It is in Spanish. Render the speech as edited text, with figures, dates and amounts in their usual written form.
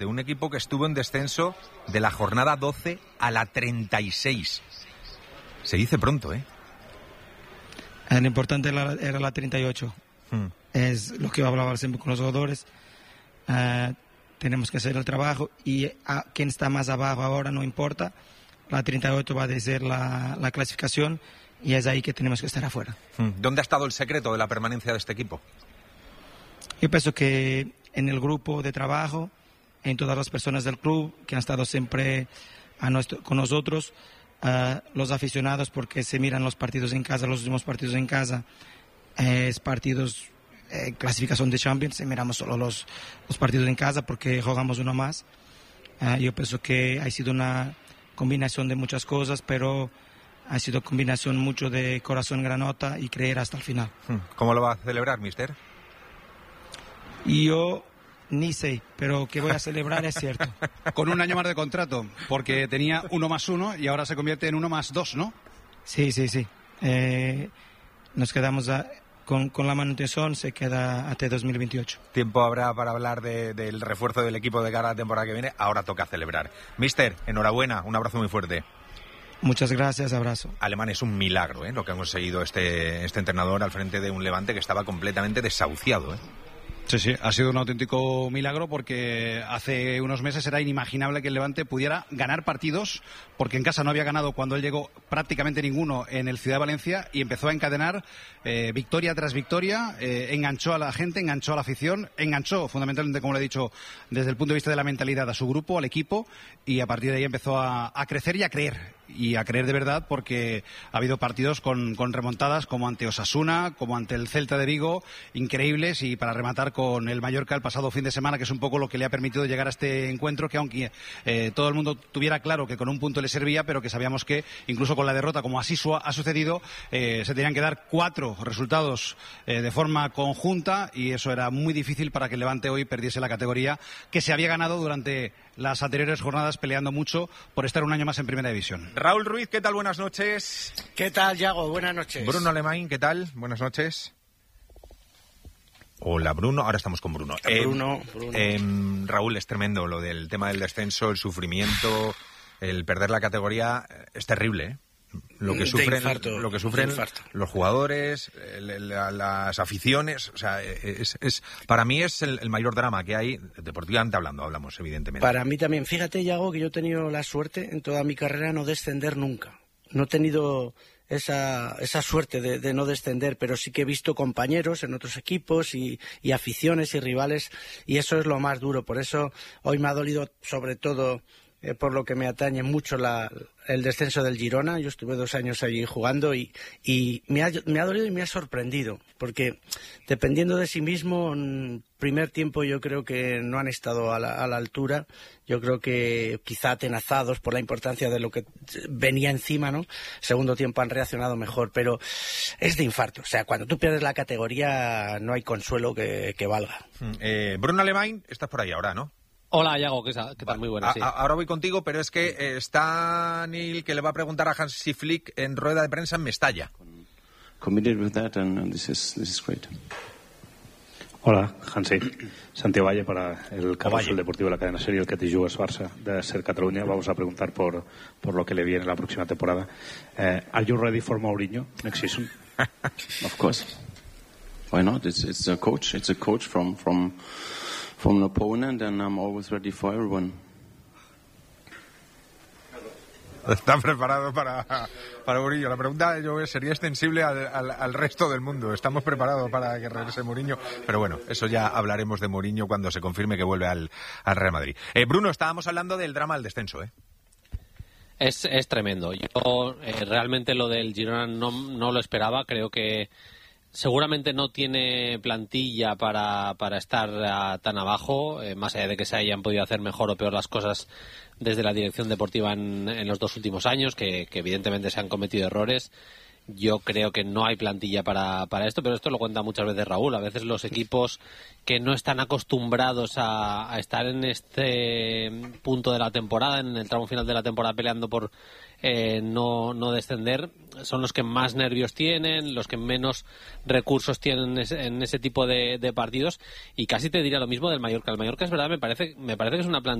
de un equipo que estuvo en descenso de la jornada 12 a la 36. Se dice pronto, ¿eh? Lo importante era la 38. Es lo que hablaba siempre con los jugadores. Tenemos que hacer el trabajo y a quien está más abajo ahora no importa. La 38 va a ser la clasificación y es ahí que tenemos que estar afuera. ¿Dónde ha estado el secreto de la permanencia de este equipo? Yo pienso que en el grupo de trabajo, en todas las personas del club que han estado siempre con nosotros, los aficionados, porque se miran los partidos en casa, los últimos partidos en casa, es partidos clasificación de Champions, miramos solo los partidos en casa porque jugamos uno más. Yo pienso que ha sido una combinación de muchas cosas, pero ha sido combinación mucho de corazón granota y creer hasta el final. ¿Cómo lo va a celebrar, mister? Yo ni sé, pero que voy a celebrar es cierto. Con un año más de contrato, porque tenía 1+1 y ahora se convierte en 1+2, ¿no? Sí. Nos quedamos con la manutención, se queda hasta 2028. Tiempo habrá para hablar del refuerzo del equipo de cara a la temporada que viene. Ahora toca celebrar. Mister, enhorabuena, un abrazo muy fuerte. Muchas gracias, abrazo. Alemán, es un milagro, lo que ha conseguido este entrenador al frente de un Levante que estaba completamente desahuciado, Sí, ha sido un auténtico milagro porque hace unos meses era inimaginable que el Levante pudiera ganar partidos, porque en casa no había ganado cuando él llegó prácticamente ninguno en el Ciudad de Valencia y empezó a encadenar victoria tras victoria, enganchó a la gente, enganchó a la afición, enganchó fundamentalmente, como le he dicho, desde el punto de vista de la mentalidad a su grupo, al equipo, y a partir de ahí empezó a crecer y a creer. Y a creer de verdad, porque ha habido partidos con remontadas como ante Osasuna, como ante el Celta de Vigo, increíbles, y para rematar con el Mallorca el pasado fin de semana, que es un poco lo que le ha permitido llegar a este encuentro, que aunque todo el mundo tuviera claro que con un punto le servía, pero que sabíamos que incluso con la derrota, como así ha sucedido, se tenían que dar 4 resultados de forma conjunta, y eso era muy difícil para que el Levante hoy perdiese la categoría que se había ganado durante las anteriores jornadas, peleando mucho por estar un año más en Primera División. Raúl Ruiz, ¿qué tal? Buenas noches. ¿Qué tal, Yago? Buenas noches. Bruno Alemán, ¿qué tal? Buenas noches. Hola, Bruno. Ahora estamos con Bruno. Bruno. Raúl, es tremendo lo del tema del descenso, el sufrimiento, el perder la categoría. Es terrible, ¿eh? Lo que sufren los jugadores, las aficiones, o sea, para mí es el mayor drama que hay, deportivamente hablamos, evidentemente. Para mí también. Fíjate, Yago, que yo he tenido la suerte en toda mi carrera no descender nunca. No he tenido esa suerte de no descender, pero sí que he visto compañeros en otros equipos y aficiones y rivales, y eso es lo más duro. Por eso hoy me ha dolido, sobre todo, por lo que me atañe mucho el descenso del Girona. Yo estuve 2 años allí jugando y me ha dolido y me ha sorprendido, porque dependiendo de sí mismo, en primer tiempo yo creo que no han estado a la altura. Yo creo que quizá atenazados por la importancia de lo que venía encima, ¿no? Segundo tiempo han reaccionado mejor, pero es de infarto. O sea, cuando tú pierdes la categoría no hay consuelo que valga. Bruno Alemán, estás por ahí ahora, ¿no? Hola, Yago, ¿qué tal? Muy buenas, sí. Ahora voy contigo, pero es que está Neil, que le va a preguntar a Hansi Flick en rueda de prensa en Mestalla. Committed with that and this is great. Hola, Hansi. Santiago Valle para el Carrusel Deportivo de la cadena SER, el que te jugues Barça de SER Cataluña. Vamos a preguntar por lo que le viene la próxima temporada. Are you ready for Mourinho next season? Of course. Why not? It's a coach. It's a coach from an opponent, and I'm always ready for everyone. Está preparado para Mourinho. La pregunta sería extensible al resto del mundo. Estamos preparados para que regrese Mourinho, pero bueno, eso ya hablaremos de Mourinho cuando se confirme que vuelve al Real Madrid. Bruno, estábamos hablando del drama del descenso, Es tremendo. Yo realmente lo del Girona no lo esperaba. Creo que seguramente no tiene plantilla para estar tan abajo, más allá de que se hayan podido hacer mejor o peor las cosas desde la dirección deportiva en los 2 últimos años, que evidentemente se han cometido errores. Yo creo que no hay plantilla para esto, pero esto lo cuenta muchas veces Raúl. A veces los equipos que no están acostumbrados a estar en este punto de la temporada, en el tramo final de la temporada peleando por no descender, son los que más nervios tienen, los que menos recursos tienen en ese tipo de partidos, y casi te diría lo mismo del Mallorca. El Mallorca, es verdad, me parece que es una plantilla